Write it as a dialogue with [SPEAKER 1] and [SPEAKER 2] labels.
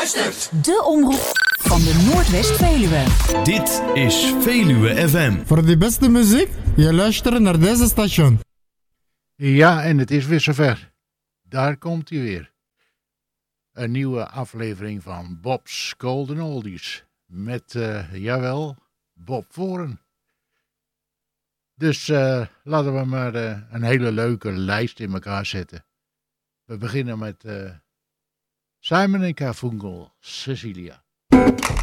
[SPEAKER 1] De omroep van de Noordwest-Veluwe.
[SPEAKER 2] Dit is Veluwe FM.
[SPEAKER 3] Voor de beste muziek, je luistert naar deze station.
[SPEAKER 4] Ja, en het is weer zover. Daar komt hij weer. Een nieuwe aflevering van Bob's Golden Oldies. Met, jawel, Bob Voren. Dus laten we maar een hele leuke lijst in elkaar zetten. We beginnen met Simon en Garfunkel, Cecilia.